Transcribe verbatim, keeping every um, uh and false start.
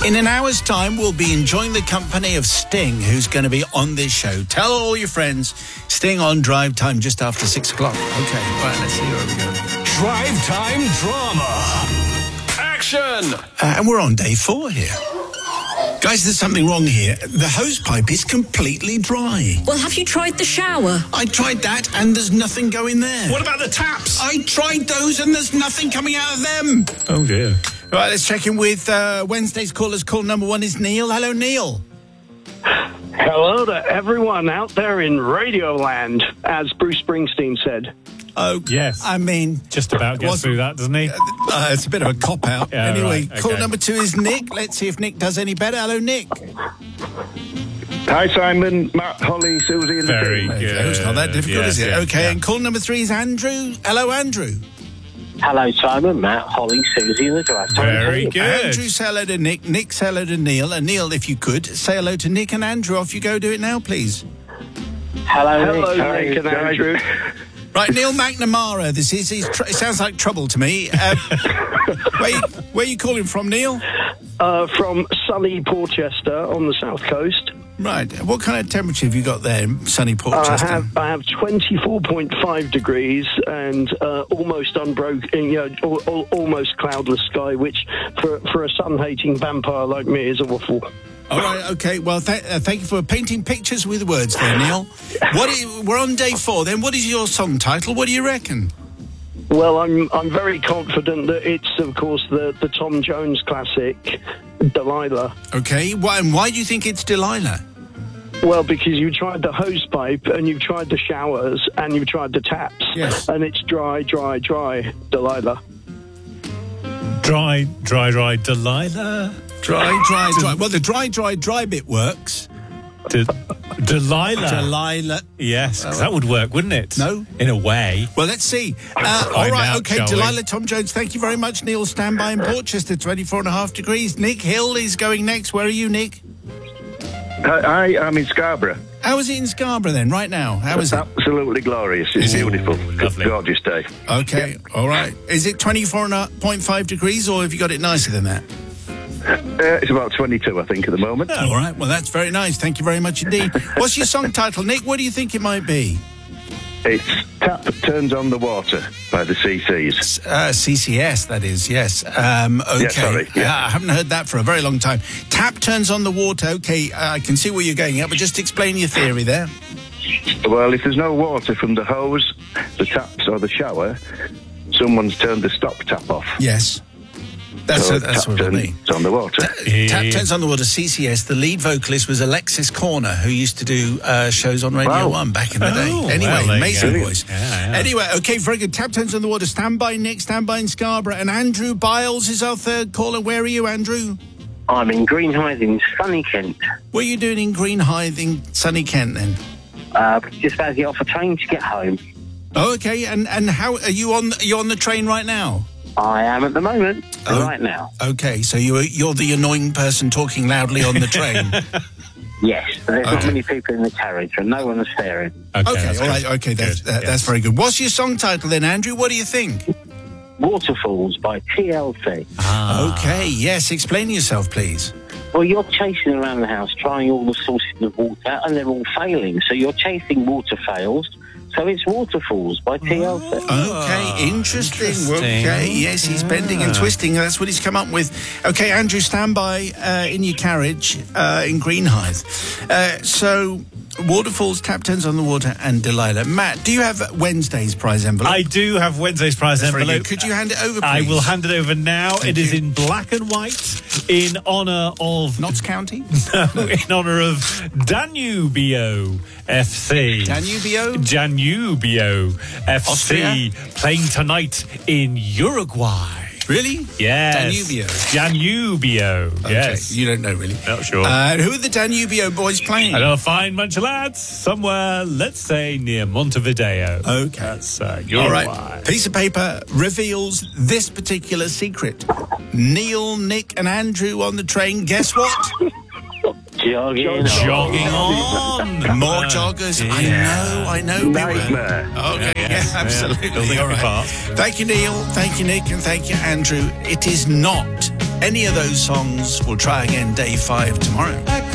In an hour's time, we'll be enjoying the company of Sting, who's going to be on this show. Tell all your friends, Sting on Drive Time just after six o'clock. Okay, right, let's see where we go. Drive Time Drama. Action! Uh, and we're on day four here. Guys, there's something wrong here. The hose pipe is completely dry. Well, have you tried the shower? I tried that, and there's nothing going there. What about the taps? I tried those, and there's nothing coming out of them. Oh, dear. Right, let's check in with uh, Wednesday's callers. Call number one is Neil. Hello, Neil. Hello to everyone out there in Radioland, as Bruce Springsteen said. Oh, yes. I mean, just about gets through that, doesn't he? Uh, it's a bit of a cop-out. Yeah, anyway, right, call okay. number two is Nick. Let's see if Nick does any better. Hello, Nick. Hi, Simon, Matt, Holly, Susie, and Very the team. good. It's not that difficult, Yes, is it? yes, okay, yeah. and call number three is Andrew. Hello, Andrew. Hello, Simon, Matt, Holly, Susie, and the Drive Time Very team. good. Andrew, say hello to Nick. Nick, say hello to Neil. And Neil, if you could, say hello to Nick and Andrew. Off you go. Do it now, please. Hello, Hello, Nick. Nick and guys. Andrew. Right, Neil McNamara. This is. He's tr- it sounds like trouble to me. Uh, where, you, where are you calling from, Neil? Uh, from sunny Portchester on the south coast. Right. What kind of temperature have you got there in sunny Portchester? I have I have twenty-four point five degrees and uh, almost unbroken, you know, al- al- almost cloudless sky, which for for a sun-hating vampire like me is awful. All right, okay. Well, th- uh, thank you for painting pictures with words there, Neil. What is, we're on day four, then. What is your song title? What do you reckon? Well, I'm I'm very confident that it's, of course, the, the Tom Jones classic, Delilah. Okay. Why, and why do you think it's Delilah? Well, because you tried the hose pipe and you've tried the showers and you've tried the taps. Yes. And it's dry, dry, dry, Delilah. Dry, dry, dry, Delilah. Dry, dry, dry. Well, the dry, dry, dry bit works. De- Delilah. Delilah. Yes, 'cause that would work, wouldn't it? No. In a way. Well, let's see. Uh, all Find right, out, okay. shall we? Delilah, Tom Jones, thank you very much. Neil, stand by in Portchester, twenty-four and a half degrees. Nick Hill is going next. Where are you, Nick? Hi, I'm in Scarborough. How is it in Scarborough then, right now? How is it? Absolutely glorious. It's Is it? beautiful. Ooh, lovely. Gorgeous day. Okay, all right. Is it twenty-four point five degrees, or have you got it nicer than that? Uh, it's about twenty-two, I think, at the moment. All right, well, that's very nice. Thank you very much indeed. What's your song title, Nick? What do you think it might be? It's Tap Turns on the Water by the C Cs. Uh, C C S, that is, yes. Um, okay. Yeah, sorry, yeah. Uh, I haven't heard that for a very long time. Tap turns on the water. Okay, uh, I can see where you're going at, but just explain your theory there. Well, if there's no water from the hose, the taps, or the shower, someone's turned the stop tap off. Yes. That's, so a, that's tap what I turns mean. on the water. Yeah. Tap Turns on the Water, C C S. The lead vocalist was Alexis Corner, who used to do uh, shows on Radio Wow. one back in the day. Oh, Anyway, well, there you amazing go. voice. Yeah, yeah. Anyway, okay, very good. Tap Turns on the Water. Stand by, Nick. Stand by in Scarborough. And Andrew Biles is our third caller. Where are you, Andrew? I'm in Greenhithe in sunny Kent. What are you doing in Greenhithe in sunny Kent then? Uh, just about to get off a train to get home. Oh, okay. And and how are you on? Are you on the train right now? I am at the moment, Oh. right now. Okay, so you're you're the annoying person talking loudly on the train. Yes, there's not Okay. many people in the carriage and no one's staring. Okay, Okay, that's all right. good. Okay, that's Good, that, yes. that's very good. What's your song title then, Andrew? What do you think? Waterfalls by T L C. Ah. Okay, yes. Explain yourself, please. Well, you're chasing around the house, trying all the sources of water, and they're all failing. So you're chasing water fails. So it's Waterfalls by T L C. Okay, interesting. interesting. Okay, yes, he's bending and Yeah. twisting. That's what he's come up with. Okay, Andrew, stand by uh, in your carriage uh, in Greenhithe. Uh, so, Waterfalls, Tap Turns on the Water, and Delilah. Matt, do you have Wednesday's prize envelope? I do have Wednesday's prize That's very envelope. good. Could you hand it over, please? I will hand it over now. Thank It is you. in black and white in honour of Notts County? in honour of Danubio F C. Danubio? Danubio F C Austria? playing tonight in Uruguay. Really? Yes. Danubio. Danubio. Okay, Yes. you don't know, really. Not sure. Uh, who are the Danubio boys playing? And a fine bunch of lads somewhere, let's say, near Montevideo. Okay. That's uh, All Uruguay. right. Piece of paper reveals this particular secret. Neil, Nick, and Andrew on the train. Guess what? Jogging. Jogging on. More Uh, joggers. I yeah. know, I know. Nightmare. Okay, yeah, Yeah, absolutely. yeah. Building All up your right. part. Thank you, Neil. Thank you, Nick. And thank you, Andrew. It is not any of those songs. We'll try again day five tomorrow.